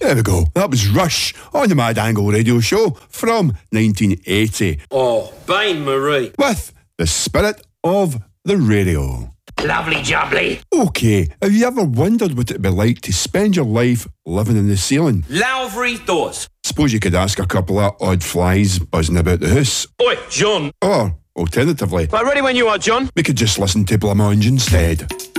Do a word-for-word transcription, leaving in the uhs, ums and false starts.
There we go. That was Rush on the Mad Angle Radio Show from nineteen eighty. Oh, Bain Marie. With the spirit of the radio. Lovely jubbly. Okay, have you ever wondered what it'd be like to spend your life living in the ceiling? Lowry thoughts. Suppose you could ask a couple of odd flies buzzing about the house. Oi, John. Or, alternatively, Right, ready when you are, John. we could just listen to Blancmange instead.